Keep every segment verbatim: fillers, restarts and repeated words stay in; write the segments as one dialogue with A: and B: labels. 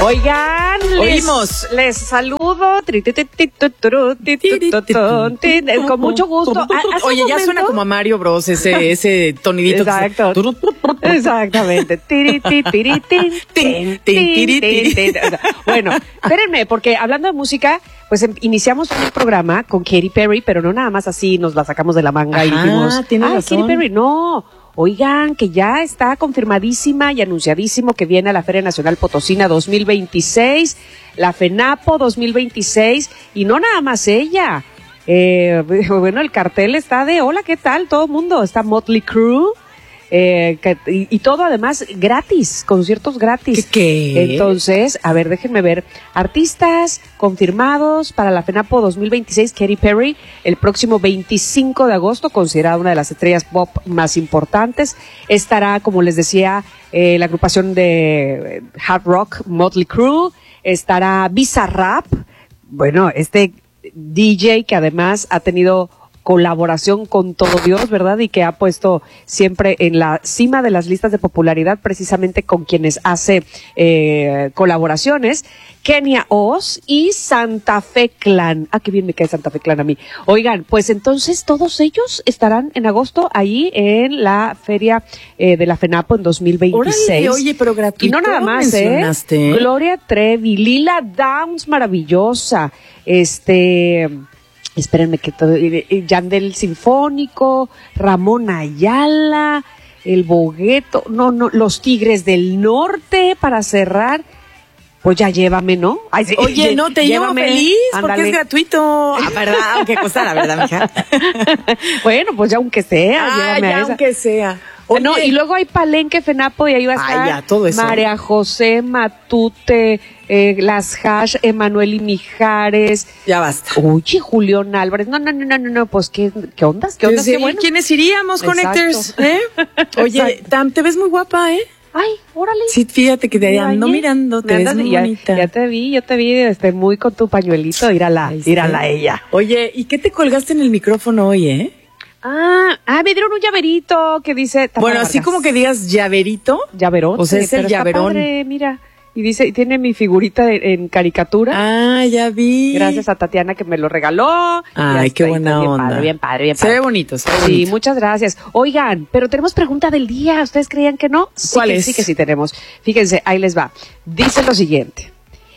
A: Oigan,
B: oímos.
A: Les, les saludo con mucho gusto.
B: Oye, ya suena como a Mario Bros, ese, ese tonidito.
A: Exacto. Exactamente. Bueno, espérenme, porque hablando de música, pues iniciamos un programa con Katy Perry, pero no nada más así nos la sacamos de la manga. Ajá, y dijimos,
B: ¿tienes razón?
A: Katy Perry, no. Oigan, que ya está confirmadísima y anunciadísimo que viene a la Feria Nacional Potosina dos mil veintiséis, la FENAPO dos mil veintiséis, y no nada más ella. Eh, bueno, el cartel está de, hola, ¿qué tal? Todo el mundo, está Motley Crue. Eh, que, y, y todo además gratis, conciertos gratis.
B: ¿Qué, qué?
A: Entonces, a ver, déjenme ver. Artistas confirmados para la FENAPO dos mil veintiséis, Katy Perry, el próximo veinticinco de agosto, considerada una de las estrellas pop más importantes. Estará, como les decía, eh, la agrupación de hard rock Motley Crue. Estará Bizarrap, bueno, este D J que además ha tenido colaboración con todo Dios, ¿verdad? Y que ha puesto siempre en la cima de las listas de popularidad precisamente con quienes hace eh, colaboraciones. Kenia Oz y Santa Fe Clan. Ah, qué bien me cae Santa Fe Clan a mí. Oigan, pues entonces todos ellos estarán en agosto ahí en la feria eh, de la FENAPO en dos mil veintiséis.
B: Órale, oye, pero gratuito.
A: Y no nada más, ¿eh? Gloria Trevi, Lila Downs, maravillosa. Este... Espérenme que todo, Yandel Sinfónico, Ramón Ayala, El Bogueto, no, no, Los Tigres del Norte para cerrar. Pues ya llévame, ¿no?
B: Ay, sí, oye, no, te llevo feliz porque ándale. Es gratuito. Ah, ¿verdad? Aunque costara, ¿verdad, mija?
A: Bueno, pues ya aunque sea,
B: ah,
A: llévame
B: ya
A: a esa.
B: aunque sea.
A: Oye. No, y luego hay Palenque, FENAPO, y ahí va a estar
B: Ay, ya, todo eso.
A: María José Matute, eh, Las Hash, Emanuel y Mijares.
B: Ya basta.
A: Oye, Julián Álvarez. No, no, no, no, no, no, pues, ¿qué, qué ondas? ¿Qué ondas?
B: Sí,
A: Qué bueno.
B: ¿Quiénes iríamos, Connectors? ¿Eh? Oye, Tam, te ves muy guapa, ¿eh?
A: Ay, órale.
B: Sí, fíjate que te ando mirando, te ves muy
A: ya,
B: bonita.
A: Ya te vi, yo te vi, este, muy con tu pañuelito, írala, írala ella.
B: Oye, ¿y qué te colgaste en el micrófono hoy, eh?
A: Ah, ah, me dieron un llaverito que dice...
B: Tamara bueno, así Vargas. Como que digas llaverito.
A: Llaverón.
B: O sea, es el llaverón.
A: Está padre, mira. Y dice, tiene mi figurita de, en caricatura.
B: Ah, ya vi.
A: Gracias a Tatiana que me lo regaló.
B: Ay, qué buena
A: bien
B: onda.
A: Padre, bien padre, bien padre.
B: Se ve bonito, se ve
A: Sí,
B: bonito.
A: muchas gracias. Oigan, pero tenemos pregunta del día. ¿Ustedes creían que no? Sí
B: ¿Cuál
A: que,
B: es?
A: Sí que sí tenemos. Fíjense, ahí les va. Dice lo siguiente.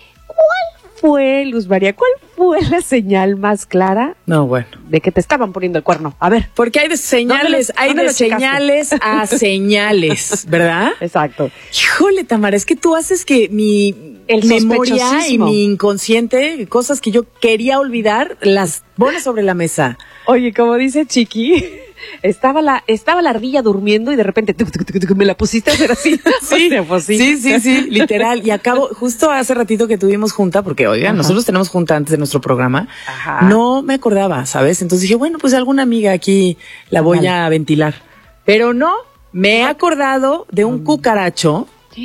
A: ¿Cuál fue, Luz María, cuál fue la señal más clara?
B: No, bueno.
A: De que te estaban poniendo el cuerno. A ver.
B: Porque hay de señales,
A: ¿Dónde,
B: hay
A: dónde
B: de señales a señales, ¿verdad?
A: Exacto.
B: Híjole, Tamara, es que tú haces que mi
A: el
B: memoria y mi inconsciente, cosas que yo quería olvidar, las pones sobre la mesa.
A: Oye, como dice Chiqui, estaba la estaba la ardilla durmiendo y de repente tuc, tuc, tuc, tuc, me la pusiste a hacer así.
B: Sí, o sea, pues sí, sí, sí, sí, literal. Y acabo, justo hace ratito que tuvimos junta, porque oigan, nosotros tenemos junta antes de nuestro programa,
A: Ajá.
B: No me acordaba, ¿sabes? Entonces dije, bueno, pues alguna amiga aquí la voy vale. a ventilar. Pero no, me he acordado de un cucaracho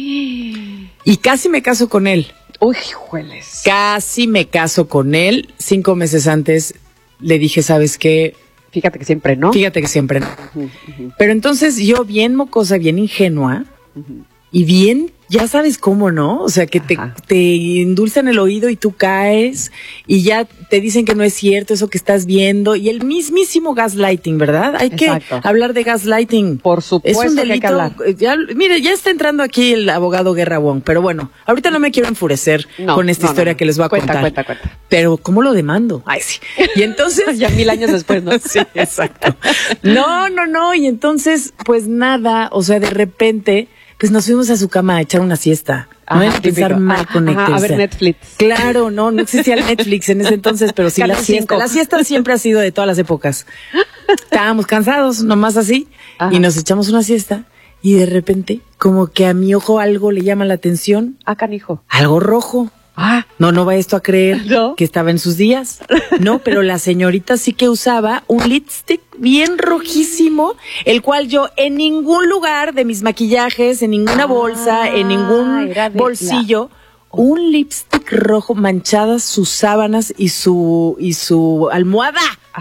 B: y casi me caso con él.
A: Uy, jueles.
B: Casi me caso con él. Cinco meses antes le dije, ¿sabes qué?
A: Fíjate que siempre no.
B: Fíjate que siempre no.
A: Uh-huh, uh-huh.
B: Pero entonces yo bien mocosa, bien ingenua
A: uh-huh.
B: y bien, ya sabes cómo, ¿no? O sea, que te, te endulzan el oído y tú caes y ya te dicen que no es cierto eso que estás viendo y el mismísimo gaslighting, ¿verdad? Hay
A: Exacto.
B: que hablar de gaslighting.
A: Por supuesto
B: es un delito.
A: Que hay que hablar.
B: Ya, mire, ya está entrando aquí el abogado Guerra Wong, pero bueno, ahorita no me quiero enfurecer
A: no,
B: con esta
A: no,
B: historia
A: no.
B: que les voy a
A: cuenta,
B: contar.
A: Cuenta, cuenta, cuenta.
B: Pero ¿cómo lo demando? Ay, sí. Y entonces...
A: ya mil años después, ¿no?
B: Sí, exacto. No, no, no. Y entonces, pues nada, o sea, de repente... Pues nos fuimos a su cama a echar una siesta. No voy a pensar mal con
A: A ver Netflix.
B: Claro, no, no existía el Netflix en ese entonces, pero sí la siesta. La siesta siempre ha sido de todas las épocas. Estábamos cansados, nomás así, Ajá. y nos echamos una siesta y de repente, como que a mi ojo algo le llama la atención.
A: Ah, canijo.
B: Algo rojo. Ah, no, no va esto a creer
A: ¿No?
B: que estaba en sus días. No, pero la señorita sí que usaba un lipstick bien rojísimo, el cual yo en ningún lugar de mis maquillajes, en ninguna ah, bolsa, en ningún bolsillo, la... un lipstick rojo, manchadas sus sábanas y su y su almohada.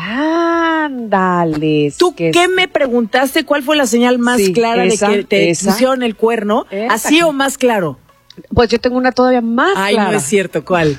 A: Ándale.
B: ¿Tú qué es... me preguntaste? ¿Cuál fue la señal más sí, clara esa, de que te esa, pusieron el cuerno? Esa, ¿Así o más claro?
A: Pues yo tengo una todavía más
B: Ay,
A: clara.
B: no es cierto, ¿cuál?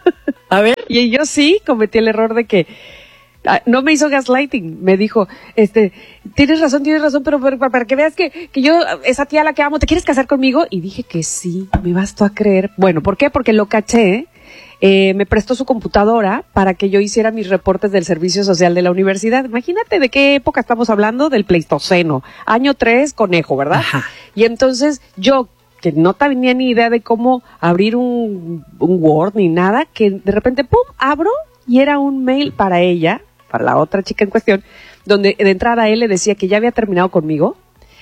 B: A ver.
A: Y yo sí cometí el error de que ah, no me hizo gaslighting, me dijo, este, tienes razón, tienes razón, pero, pero para, para que veas que, que yo, esa tía a la que amo, ¿te quieres casar conmigo? Y dije que sí, me bastó a creer. Bueno, ¿por qué? Porque lo caché, eh, me prestó su computadora para que yo hiciera mis reportes del servicio social de la universidad. Imagínate de qué época estamos hablando, del Pleistoceno, año tres, conejo, ¿verdad?
B: Ajá.
A: Y entonces yo, que no tenía ni idea de cómo abrir un, un Word ni nada, que de repente, pum, abro y era un mail para ella, para la otra chica en cuestión, donde de entrada él le decía que ya había terminado conmigo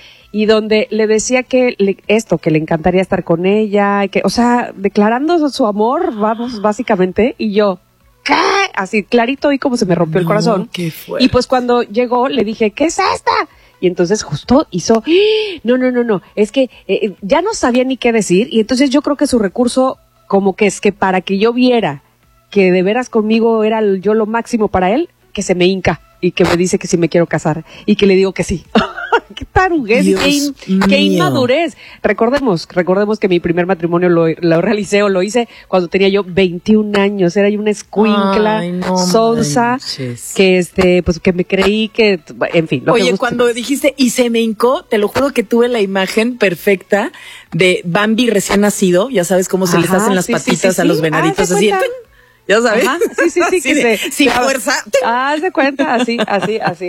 A: y donde le decía que le, esto, que le encantaría estar con ella, y que, o sea, declarando su amor, vamos, básicamente, y yo, ¿qué? Así clarito y como se me rompió
B: No,
A: el corazón.
B: qué fuerte.
A: Y pues cuando llegó le dije, ¿qué es esta? Y entonces justo hizo, no, no, no, no, es que eh, ya no sabía ni qué decir y entonces yo creo que su recurso como que es que para que yo viera que de veras conmigo era yo lo máximo para él, que se me hinca y que me dice que sí me quiero casar y que le digo que sí. Qué taruguez, qué, in, qué inmadurez. Recordemos, recordemos que mi primer matrimonio lo, lo realicé o lo hice cuando tenía yo veintiún años. Era yo una escuincla,
B: Ay, no
A: sonsa,
B: manches.
A: que este, pues que me creí que, en fin. Lo
B: Oye,
A: que guste.
B: cuando dijiste y se me hincó, te lo juro que tuve la imagen perfecta de Bambi recién nacido. Ya sabes cómo se
A: Ajá,
B: les hacen las
A: sí, sí,
B: patitas
A: sí,
B: a los
A: sí.
B: venaditos
A: Ah, ¿se
B: así.
A: cuenta?
B: Ya sabes.
A: Ajá, sí, sí, sí, que
B: de,
A: se,
B: sin
A: se-
B: fuerza.
A: Ah, haz de cuenta, así, así, así.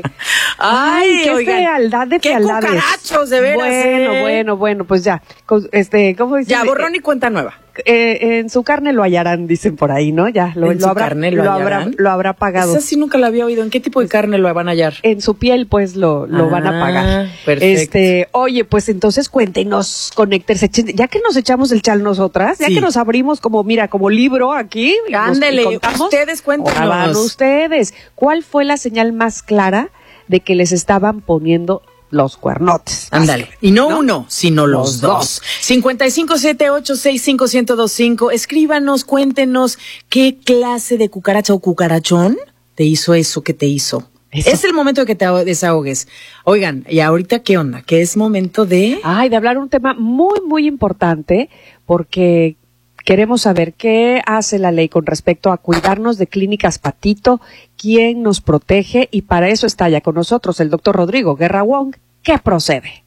B: Ay,
A: Ay, qué
B: oigan,
A: fealdad de
B: qué
A: fealdades.
B: cucarachos, de veras,
A: Bueno,
B: ¿eh?
A: bueno, bueno, pues ya. Con- Este, ¿cómo dicen?
B: Ya, borrón y cuenta nueva.
A: Eh, en su carne lo hallarán, dicen por ahí, ¿no? Ya, lo,
B: ¿En
A: lo
B: su
A: habrá,
B: carne lo
A: habrá,
B: hallarán?
A: lo habrá pagado.
B: Esa sí nunca la había oído. ¿En qué tipo de carne lo van a hallar?
A: En su piel, pues, lo, lo
B: Ah,
A: van a pagar.
B: perfecto.
A: Este, oye, pues entonces cuéntenos, conéctense, ya que nos echamos el chal nosotras, ya
B: Sí.
A: que nos abrimos como, mira, como libro aquí. y nos-
B: Ándele,
A: y contamos,
B: ustedes cuéntenos.
A: ahora van ustedes. ¿Cuál fue la señal más clara de que les estaban poniendo los cuernotes?
B: Ándale. Y no,
A: ¿No?
B: uno, sino los,
A: Los
B: dos. cincuenta y cinco siete ocho seis cinco uno cero dos cinco. Escríbanos, cuéntenos qué clase de cucaracha o cucarachón te hizo eso que te hizo.
A: Eso.
B: Es el momento de que te desahogues. Oigan, ¿y ahorita qué onda? Que es momento de...
A: Ay, de hablar un tema muy, muy importante, porque queremos saber qué hace la ley con respecto a cuidarnos de Clínicas Patito, quién nos protege, y para eso está ya con nosotros el doctor Rodrigo Guerra Wong. ¿Qué procede?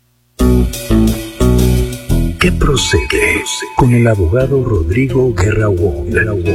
C: ¿Qué procede? Con el abogado Rodrigo Guerra Wong.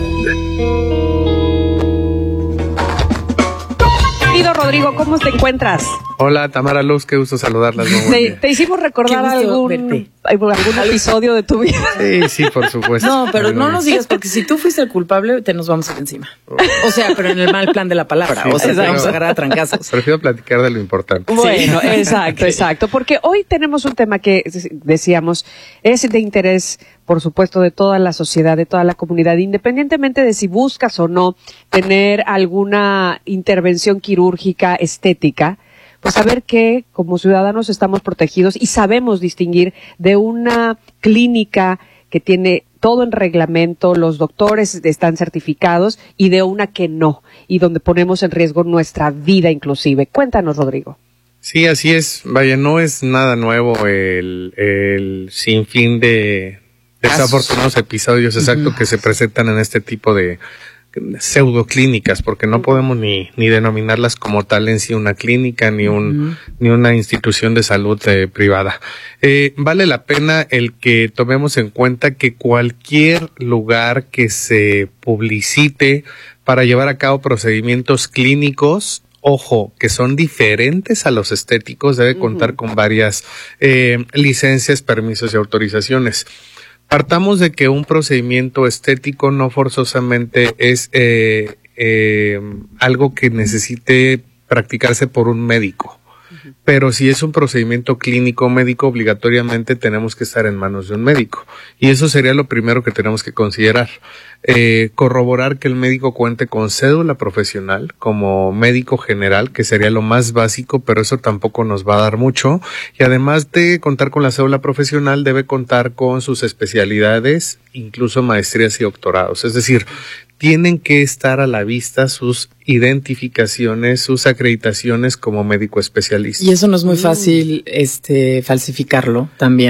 A: Querido Rodrigo, ¿cómo te encuentras?
D: Hola, Tamara Luz, qué gusto saludarlas. Muy buen
A: Te,
D: día.
A: te hicimos recordar
B: Qué gusto
A: algún,
B: verte.
A: algún episodio de tu vida.
D: Sí, sí, por supuesto.
B: No, pero
D: Algo
B: no
D: bien.
B: nos digas, porque si tú fuiste el culpable, te nos vamos a ir encima. O sea, pero en el mal plan de la palabra.
D: Sí,
B: o sea, te
D: exacto.
B: vamos a agarrar a trancazos.
D: Prefiero platicar de lo importante.
A: Bueno, exacto, exacto, porque hoy tenemos un tema que decíamos es de interés, por supuesto, de toda la sociedad, de toda la comunidad, independientemente de si buscas o no tener alguna intervención quirúrgica estética, pues saber que como ciudadanos estamos protegidos y sabemos distinguir de una clínica que tiene todo en reglamento, los doctores están certificados, y de una que no, y donde ponemos en riesgo nuestra vida inclusive. Cuéntanos, Rodrigo.
D: Sí, así es. Vaya, no es nada nuevo el, el sinfín de desafortunados episodios, exacto, que se presentan en este tipo de pseudoclínicas, porque no podemos ni, ni denominarlas como tal en sí una clínica, ni un, uh-huh. ni una institución de salud eh, privada. Eh, vale la pena el que tomemos en cuenta que cualquier lugar que se publicite para llevar a cabo procedimientos clínicos, ojo, que son diferentes a los estéticos, debe contar uh-huh. con varias eh, licencias, permisos y autorizaciones. Partamos de que un procedimiento estético no forzosamente es eh, eh, algo que necesite practicarse por un médico. Uh-huh. Pero si es un procedimiento clínico médico, obligatoriamente tenemos que estar en manos de un médico. Y eso sería lo primero que tenemos que considerar. Eh, corroborar que el médico cuente con cédula profesional como médico general, que sería lo más básico, pero eso tampoco nos va a dar mucho. Y además de contar con la cédula profesional, debe contar con sus especialidades, incluso maestrías y doctorados. Es decir, tienen que estar a la vista sus identificaciones, sus acreditaciones como médico especialista.
B: Y eso no es muy fácil, este, falsificarlo también.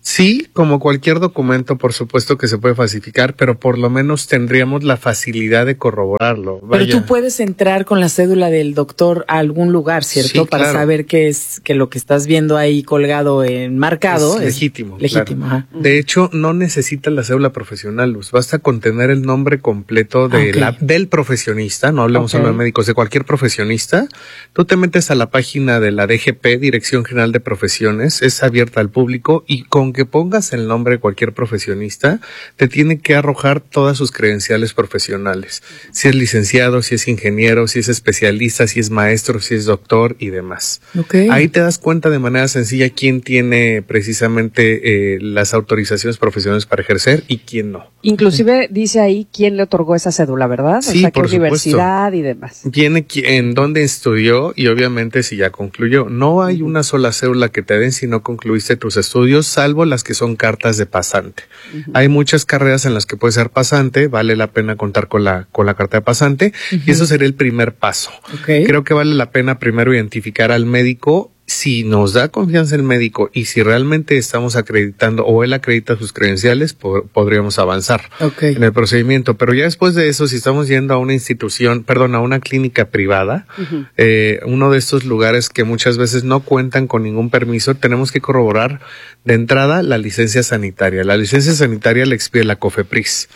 D: Sí, como cualquier documento, por supuesto que se puede falsificar, pero por lo menos tendríamos la facilidad de corroborarlo. Vaya.
B: Pero tú puedes entrar con la cédula del doctor a algún lugar, ¿cierto?
D: Sí,
B: Para
D: claro.
B: saber que es que lo que estás viendo ahí colgado, enmarcado,
D: es
B: es
D: legítimo.
B: Legítimo.
D: Claro.
B: Ajá.
D: De hecho, no necesitas la cédula profesional, Luz. Basta con tener el nombre completo de
B: Okay.
D: la, del profesionista, no hablemos
B: Okay.
D: solo de médicos, de cualquier profesionista. Tú te metes a la página de la D G P, Dirección General de Profesiones, es abierta al público y con que pongas el nombre de cualquier profesionista, te tiene que arrojar todas sus credenciales profesionales. Si es licenciado, si es ingeniero, si es especialista, si es maestro, si es doctor y demás.
B: Okay.
D: Ahí te das cuenta de manera sencilla quién tiene precisamente eh, las autorizaciones profesionales para ejercer y quién no.
A: Inclusive dice ahí quién le otorgó esa cédula, ¿verdad?
D: Sí,
A: o sea, qué
D: por
A: universidad y demás.
D: Viene qui- en dónde estudió y obviamente si ya concluyó. No hay una sola cédula que te den si no concluiste tus estudios, salvo las que son cartas de pasante. Uh-huh. Hay muchas carreras en las que puedes ser pasante, vale la pena contar con la con la carta de pasante uh-huh. y eso sería el primer paso.
B: Okay.
D: Creo que vale la pena primero identificar al médico. Si nos da confianza el médico y si realmente estamos acreditando o él acredita sus credenciales, po- podríamos avanzar
B: okay.
D: en el procedimiento. Pero ya después de eso, si estamos yendo a una institución, perdón, a una clínica privada, uh-huh. eh, uno de estos lugares que muchas veces no cuentan con ningún permiso, tenemos que corroborar de entrada la licencia sanitaria. La licencia sanitaria la expide la COFEPRIS.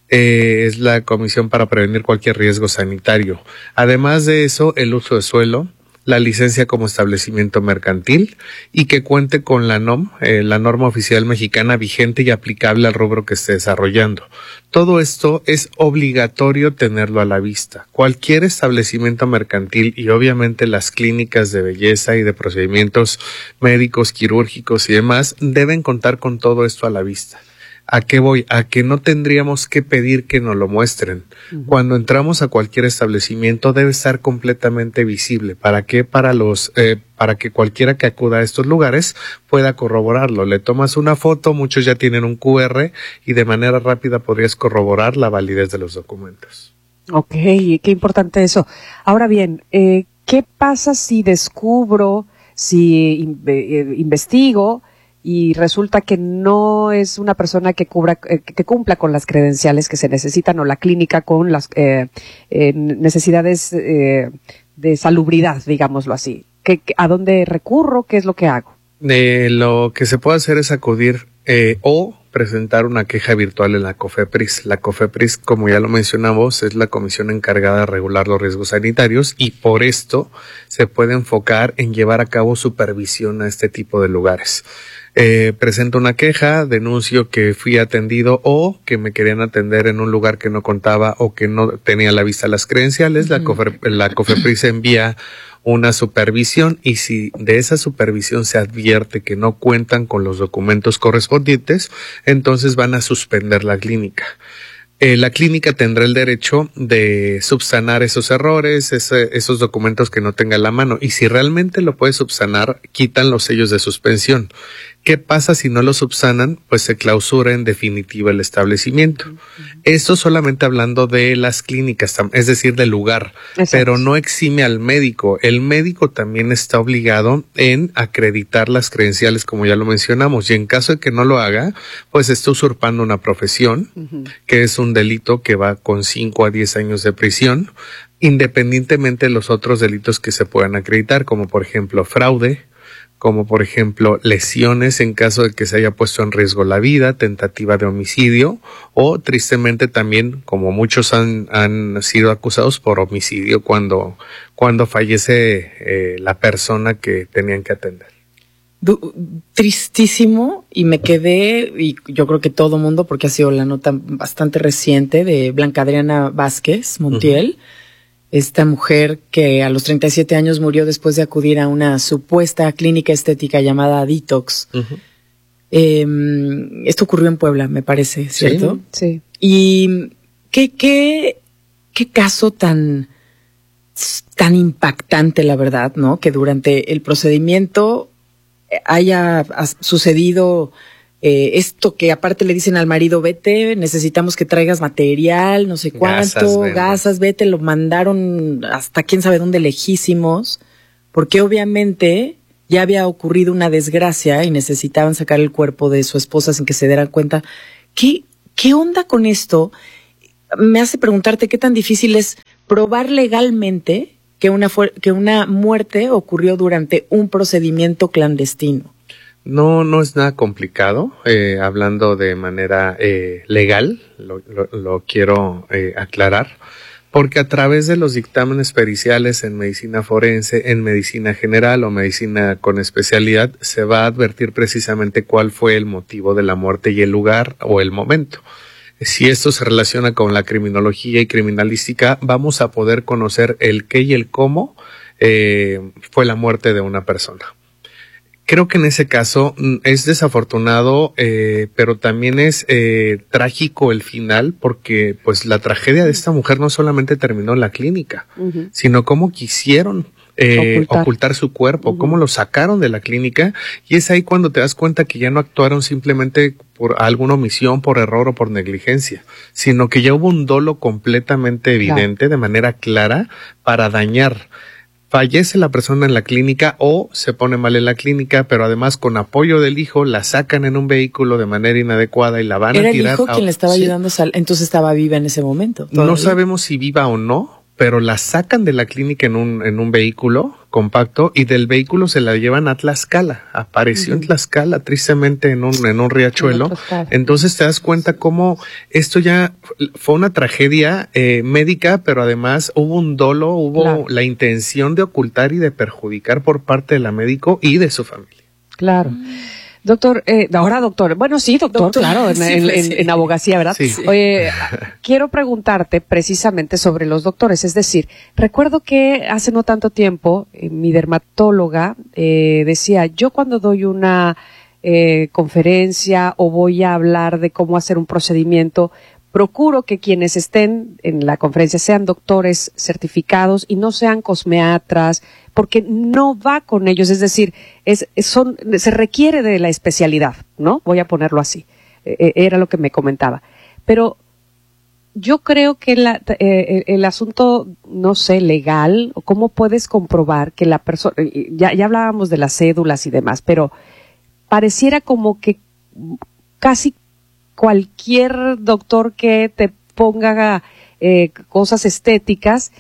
D: Eh, es la Comisión para Prevenir Cualquier Riesgo Sanitario. Además de eso, el uso de suelo, la licencia como establecimiento mercantil y que cuente con la N O M, eh, la norma oficial mexicana vigente y aplicable al rubro que esté desarrollando. Todo esto es obligatorio tenerlo a la vista. Cualquier establecimiento mercantil y obviamente las clínicas de belleza y de procedimientos médicos, quirúrgicos y demás deben contar con todo esto a la vista. ¿A qué voy? A que no tendríamos que pedir que nos lo muestren. Uh-huh. Cuando entramos a cualquier establecimiento debe estar completamente visible. ¿Para qué? Para los, eh, para que cualquiera que acuda a estos lugares pueda corroborarlo. Le tomas una foto, muchos ya tienen un Q R y de manera rápida podrías corroborar la validez de los documentos.
A: Ok, qué importante eso. Ahora bien, eh, ¿qué pasa si descubro, si in- eh, investigo y resulta que no es una persona que cubra, eh, que cumpla con las credenciales que se necesitan o la clínica con las eh, eh, necesidades eh, de salubridad, digámoslo así? ¿Qué, qué, ¿A dónde recurro? ¿Qué es lo que hago?
D: Eh, lo que se puede hacer es acudir eh, o presentar una queja virtual en la COFEPRIS. La COFEPRIS, como ya lo mencionamos, es la comisión encargada de regular los riesgos sanitarios y por esto se puede enfocar en llevar a cabo supervisión a este tipo de lugares. Eh, presento una queja, denuncio que fui atendido o que me querían atender en un lugar que no contaba o que no tenía a la vista las credenciales. Uh-huh. La, Cofe, la COFEPRIS envía una supervisión y si de esa supervisión se advierte que no cuentan con los documentos correspondientes, entonces van a suspender la clínica. Eh, la clínica tendrá el derecho de subsanar esos errores, ese, esos documentos que no tenga a la mano y si realmente lo puede subsanar, quitan los sellos de suspensión. ¿Qué pasa si no lo subsanan? Pues se clausura en definitiva el establecimiento. Uh-huh. Esto solamente hablando de las clínicas, es decir, del lugar, exacto, pero no exime al médico. El médico también está obligado en acreditar las credenciales, como ya lo mencionamos, y en caso de que no lo haga, pues está usurpando una profesión, uh-huh, que es un delito que va con cinco a diez años de prisión, independientemente de los otros delitos que se puedan acreditar, como por ejemplo fraude, como por ejemplo lesiones en caso de que se haya puesto en riesgo la vida, tentativa de homicidio o tristemente también como muchos han, han sido acusados por homicidio cuando, cuando fallece eh, la persona que tenían que atender.
B: Du- tristísimo y me quedé, y yo creo que todo mundo, porque ha sido la nota bastante reciente de Blanca Adriana Vázquez Montiel, uh-huh, esta mujer que a los treinta y siete años murió después de acudir a una supuesta clínica estética llamada Detox. Uh-huh. Eh, esto ocurrió en Puebla, me parece, ¿cierto?
A: Sí. sí.
B: Y qué, qué, qué caso tan, tan impactante, la verdad, ¿no? Que durante el procedimiento haya ha sucedido Eh, esto que aparte le dicen al marido, vete, necesitamos que traigas material, no sé cuánto, gasas, gasas, vete, lo mandaron hasta quién sabe dónde lejísimos, porque obviamente ya había ocurrido una desgracia y necesitaban sacar el cuerpo de su esposa sin que se dieran cuenta. ¿Qué, qué onda con esto? Me hace preguntarte qué tan difícil es probar legalmente que una, que una muerte ocurrió durante un procedimiento clandestino.
D: No, no es nada complicado, eh, hablando de manera eh, legal, lo, lo, lo quiero eh, aclarar, porque a través de los dictámenes periciales en medicina forense, en medicina general o medicina con especialidad, se va a advertir precisamente cuál fue el motivo de la muerte y el lugar o el momento. Si esto se relaciona con la criminología y criminalística, vamos a poder conocer el qué y el cómo eh, fue la muerte de una persona. Creo que en ese caso es desafortunado, eh, pero también es eh, trágico el final, porque pues la tragedia de esta mujer no solamente terminó en la clínica, uh-huh. sino cómo quisieron eh, ocultar. ocultar su cuerpo, uh-huh. cómo lo sacaron de la clínica, y es ahí cuando te das cuenta que ya no actuaron simplemente por alguna omisión, por error o por negligencia, sino que ya hubo un dolo completamente evidente, claro. de manera clara, para dañar. Fallece la persona en la clínica o se pone mal en la clínica, pero además con apoyo del hijo la sacan en un vehículo de manera inadecuada y la van
B: ¿Era
D: a tirar.
B: ¿Era el hijo
D: a...
B: quien le estaba
D: sí.
B: ayudando? Entonces estaba viva en ese momento. ¿Todavía?
D: No sabemos si viva o no, pero la sacan de la clínica en un en un vehículo compacto y del vehículo se la llevan a Tlaxcala. Apareció uh-huh. en Tlaxcala, tristemente en un en un riachuelo. Entonces te das cuenta cómo esto ya fue una tragedia eh, médica, pero además hubo un dolo, hubo claro. la intención de ocultar y de perjudicar por parte de la médico y de su familia.
A: Claro. Mm. Doctor, eh, ahora doctor, bueno sí, doctor, doctor claro, en, sí, en, pues, en, sí. en abogacía, ¿verdad?
D: Sí. sí.
A: Oye, quiero preguntarte precisamente sobre los doctores, es decir, recuerdo que hace no tanto tiempo eh, mi dermatóloga eh, decía, yo cuando doy una eh, conferencia o voy a hablar de cómo hacer un procedimiento, procuro que quienes estén en la conferencia sean doctores certificados y no sean cosmeatras, porque no va con ellos, es decir, es, son, se requiere de la especialidad, ¿no? Voy a ponerlo así, eh, era lo que me comentaba. Pero yo creo que la, eh, el asunto, no sé, legal, ¿cómo puedes comprobar que la persona, ya, ya hablábamos de las cédulas y demás, pero pareciera como que casi cualquier doctor que te ponga eh, cosas estéticas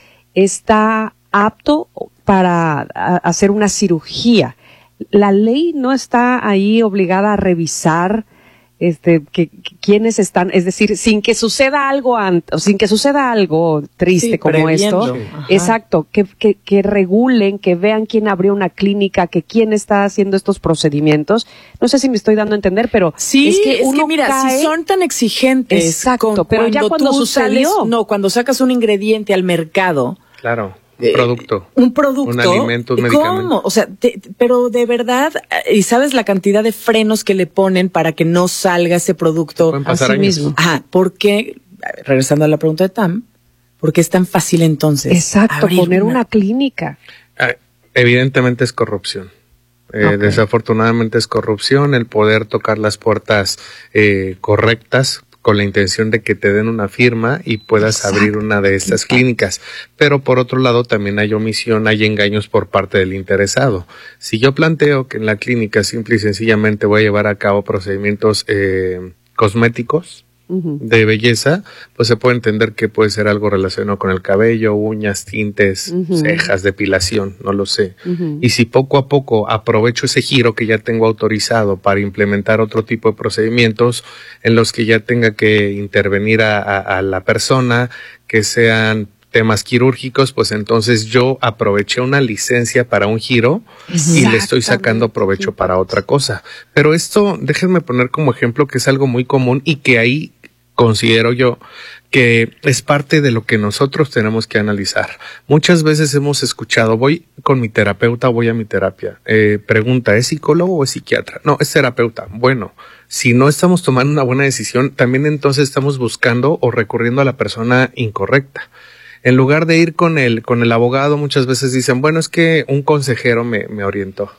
A: está apto para a, hacer una cirugía. La ley no está ahí obligada a revisar este que, que quiénes están, es decir, sin que suceda algo antes, sin que suceda algo triste sí, como esto. Ajá. Exacto, que, que que regulen, que vean quién abrió una clínica, que quién está haciendo estos procedimientos. No sé si me estoy dando a entender, pero
B: sí,
A: es que,
B: es
A: uno
B: que mira,
A: cae...
B: si son tan exigentes,
A: exacto,
B: con,
A: pero ya cuando sucedió,
B: sales, no, cuando sacas un ingrediente al mercado,
D: claro. Un producto.
B: Eh, un producto.
D: Un alimento, un
B: ¿Cómo?
D: medicamento.
B: O sea, te, pero de verdad, ¿y sabes la cantidad de frenos que le ponen para que no salga ese producto
D: pueden pasar
B: a sí
D: años.
B: mismo? Ajá, ¿por qué? Regresando a la pregunta de Tam, ¿por qué es tan fácil entonces?
A: Exacto, poner una, una clínica.
D: Ah, evidentemente es corrupción. Eh, okay. Desafortunadamente es corrupción el poder tocar las puertas eh, correctas con la intención de que te den una firma y puedas Exacto. abrir una de estas Exacto. clínicas. Pero por otro lado también hay omisión, hay engaños por parte del interesado. Si yo planteo que en la clínica simple y sencillamente voy a llevar a cabo procedimientos eh, cosméticos, uh-huh. de belleza, pues se puede entender que puede ser algo relacionado con el cabello, uñas, tintes, uh-huh. cejas, depilación, no lo sé. Uh-huh. Y si poco a poco aprovecho ese giro que ya tengo autorizado para implementar otro tipo de procedimientos en los que ya tenga que intervenir a, a, a la persona, que sean temas quirúrgicos, pues entonces yo aproveché una licencia para un giro y le estoy sacando provecho para otra cosa. Pero esto, déjenme poner como ejemplo que es algo muy común y que ahí considero yo que es parte de lo que nosotros tenemos que analizar. Muchas veces hemos escuchado, voy con mi terapeuta, voy a mi terapia. Eh, pregunta, ¿es psicólogo o es psiquiatra? No, es terapeuta. Bueno, si no estamos tomando una buena decisión, también entonces estamos buscando o recurriendo a la persona incorrecta. En lugar de ir con el, con el abogado, muchas veces dicen, bueno, es que un consejero me, me orientó.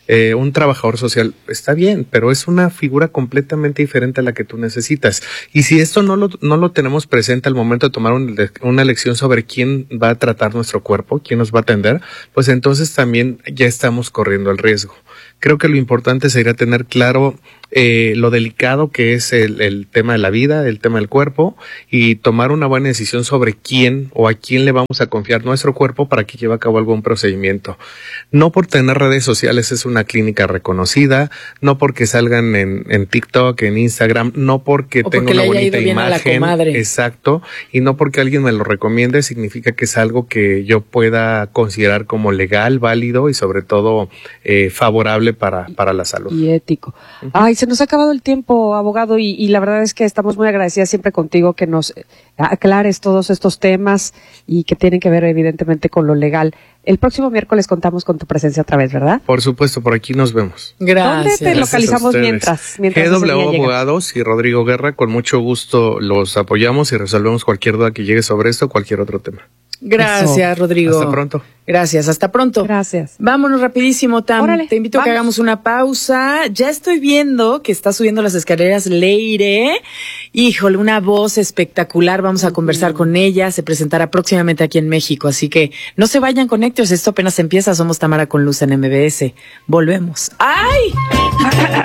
D: eh, un trabajador social, está bien, pero es una figura completamente diferente a la que tú necesitas. Y si esto no lo, no lo tenemos presente al momento de tomar un, una lección sobre quién va a tratar nuestro cuerpo, quién nos va a atender, pues entonces también ya estamos corriendo el riesgo. Creo que lo importante sería tener claro eh, lo delicado que es el, el tema de la vida, el tema del cuerpo, y tomar una buena decisión sobre quién o a quién le vamos a confiar nuestro cuerpo para que lleve a cabo algún procedimiento. No por tener redes sociales es una clínica reconocida, no porque salgan en, en TikTok, en Instagram, no porque
B: o
D: tenga
B: porque
D: una
B: le haya
D: bonita
B: ido bien a la
D: imagen,
B: comadre.
D: exacto, y no porque alguien me lo recomiende significa que es algo que yo pueda considerar como legal, válido y sobre todo eh, favorable para, para la salud.
A: Y ético. Uh-huh. Ay, se nos ha acabado el tiempo, abogado, y, y la verdad es que estamos muy agradecidas siempre contigo que nos aclares todos estos temas y que tienen que ver evidentemente con lo legal. El próximo miércoles contamos con tu presencia otra vez, ¿verdad?
D: Por supuesto, por aquí nos vemos.
A: ¿Dónde
B: Gracias.
A: te localizamos mientras? mientras
D: G W Abogados y Rodrigo Guerra, con mucho gusto los apoyamos y resolvemos cualquier duda que llegue sobre esto o cualquier otro tema.
B: Gracias,
A: Eso.
B: Rodrigo.
D: Hasta pronto.
B: Gracias, hasta pronto.
A: Gracias.
B: Vámonos rapidísimo, Tam.
A: Órale,
B: Te invito
A: vamos.
B: a que hagamos una pausa. Ya estoy viendo que está subiendo las escaleras Leire. Híjole, una voz espectacular. Vamos a conversar uh-huh. con ella. Se presentará próximamente aquí en México. Así que no se vayan, Connectors. Esto apenas empieza. Somos Tamara con Luz en M B S. Volvemos. ¡Ay!